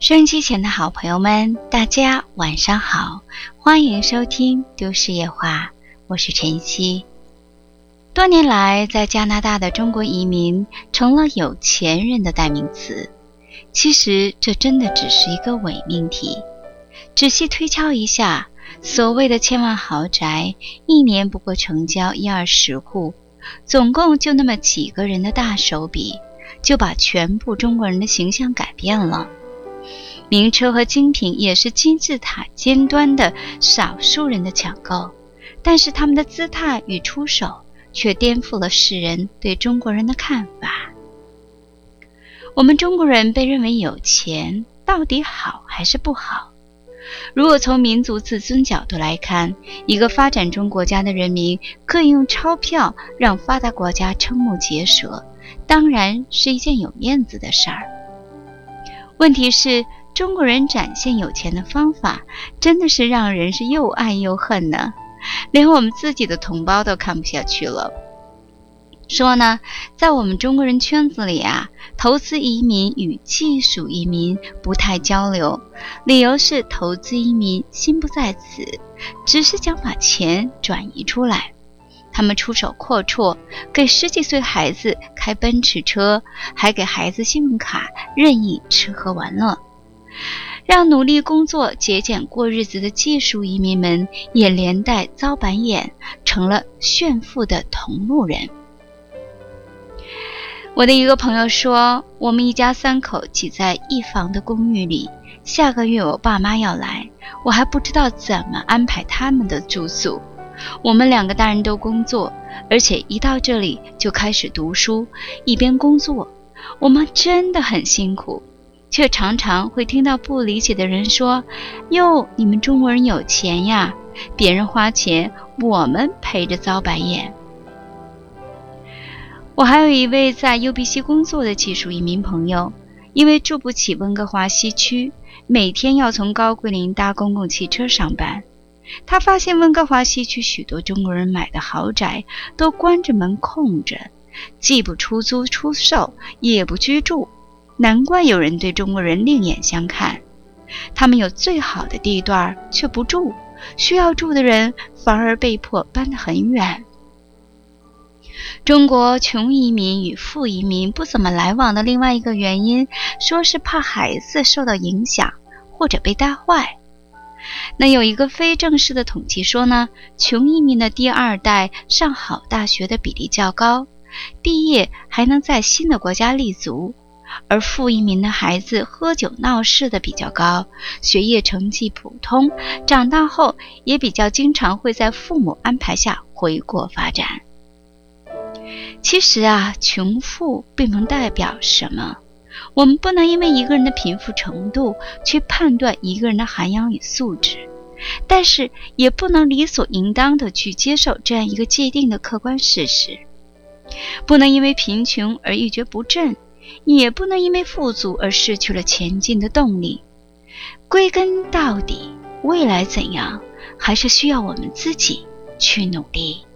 收音机前的好朋友们，大家晚上好，欢迎收听都市夜话，我是晨曦。多年来，在加拿大的中国移民成了有钱人的代名词。其实这真的只是一个伪命题。仔细推敲一下，所谓的千万豪宅，一年不过成交1-20户，总共就那么几个人的大手笔，就把全部中国人的形象改变了。名车和精品也是金字塔尖端的少数人的抢购，但是他们的姿态与出手却颠覆了世人对中国人的看法。我们中国人被认为有钱，到底好还是不好？如果从民族自尊角度来看，一个发展中国家的人民可以用钞票让发达国家瞠目结舌，当然是一件有面子的事儿。问题是，中国人展现有钱的方法真的是让人是又爱又恨呢，连我们自己的同胞都看不下去了。说呢，在我们中国人圈子里啊，投资移民与技术移民不太交流，理由是投资移民心不在此，只是想把钱转移出来。他们出手阔绰，给10几岁孩子开奔驰车，还给孩子信用卡任意吃喝玩乐，让努力工作节俭过日子的技术移民们也连带遭白眼，成了炫富的同路人。我的一个朋友说，我们一家3口挤在一房的公寓里，下个月我爸妈要来，我还不知道怎么安排他们的住宿。我们2个大人都工作，而且一到这里就开始读书，一边工作。我们真的很辛苦，却常常会听到不理解的人说，哟，你们中国人有钱呀，别人花钱，我们陪着遭白眼。我还有一位在 UBC 工作的技术移民朋友，因为住不起温哥华西区，每天要从高桂林搭公共汽车上班。他发现温哥华西区许多中国人买的豪宅都关着门空着，既不出租出售，也不居住，难怪有人对中国人另眼相看。他们有最好的地段却不住，需要住的人反而被迫搬得很远。中国穷移民与富移民不怎么来往的另外一个原因，说是怕孩子受到影响或者被带坏。那有一个非正式的统计说呢，穷移民的第2代上好大学的比例较高，毕业还能在新的国家立足，而富移民的孩子喝酒闹事的比较高，学业成绩普通，长大后也比较经常会在父母安排下回国发展。其实啊，穷富并不代表什么，我们不能因为一个人的贫富程度去判断一个人的涵养与素质，但是也不能理所应当的去接受这样一个既定的客观事实。不能因为贫穷而一蹶不振，也不能因为富足而失去了前进的动力。归根到底，未来怎样，还是需要我们自己去努力。